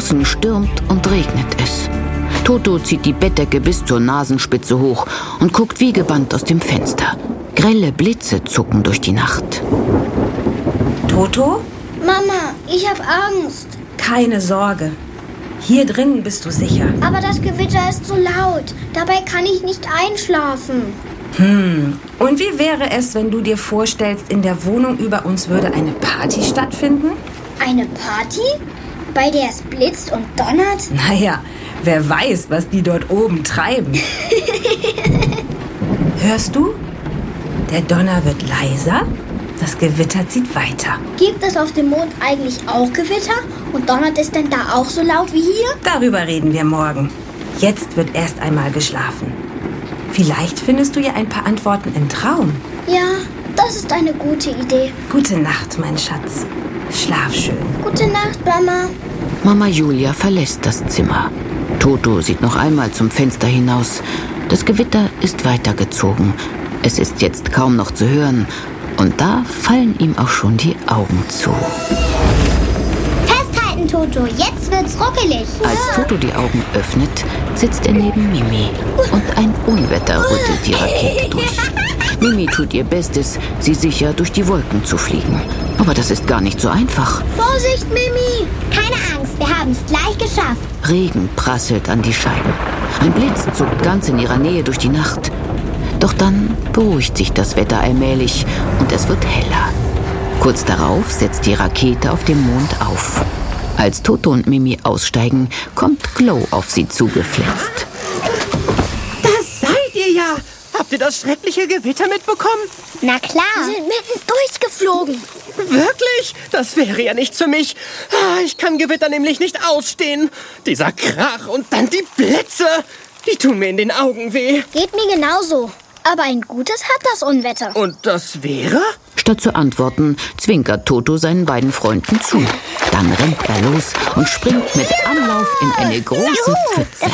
Draußen stürmt und regnet es. Toto zieht die Bettdecke bis zur Nasenspitze hoch und guckt wie gebannt aus dem Fenster. Grelle Blitze zucken durch die Nacht. Toto? Mama, ich habe Angst. Keine Sorge. Hier drinnen bist du sicher. Aber das Gewitter ist so laut. Dabei kann ich nicht einschlafen. Und wie wäre es, wenn du dir vorstellst, in der Wohnung über uns würde eine Party stattfinden? Eine Party? Bei der es blitzt und donnert? Naja, wer weiß, was die dort oben treiben. Hörst du? Der Donner wird leiser, das Gewitter zieht weiter. Gibt es auf dem Mond eigentlich auch Gewitter? Und donnert es denn da auch so laut wie hier? Darüber reden wir morgen. Jetzt wird erst einmal geschlafen. Vielleicht findest du ja ein paar Antworten im Traum. Ja, das ist eine gute Idee. Gute Nacht, mein Schatz. Schlaf schön. Gute Nacht, Mama. Mama Julia verlässt das Zimmer. Toto sieht noch einmal zum Fenster hinaus. Das Gewitter ist weitergezogen. Es ist jetzt kaum noch zu hören. Und da fallen ihm auch schon die Augen zu. Festhalten, Toto. Jetzt wird's ruckelig. Als Toto die Augen öffnet, sitzt er neben Mimi. Und ein Unwetter rüttelt die Rakete durch. Mimi tut ihr Bestes, sie sicher durch die Wolken zu fliegen. Aber das ist gar nicht so einfach. Vorsicht, Mimi. Keine Angst, wir haben es gleich geschafft. Regen prasselt an die Scheiben. Ein Blitz zuckt ganz in ihrer Nähe durch die Nacht. Doch dann beruhigt sich das Wetter allmählich und es wird heller. Kurz darauf setzt die Rakete auf dem Mond auf. Als Toto und Mimi aussteigen, kommt Glow auf sie zugefletzt. Das seid ihr ja! Habt ihr das schreckliche Gewitter mitbekommen? Na klar. Wir sind mitten durchgeflogen. Wirklich? Das wäre ja nichts für mich. Ich kann Gewitter nämlich nicht ausstehen. Dieser Krach und dann die Blitze. Die tun mir in den Augen weh. Geht mir genauso. Aber ein Gutes hat das Unwetter. Und das wäre? Statt zu antworten, zwinkert Toto seinen beiden Freunden zu. Dann rennt er los und springt mit Anlauf in eine große Pfütze.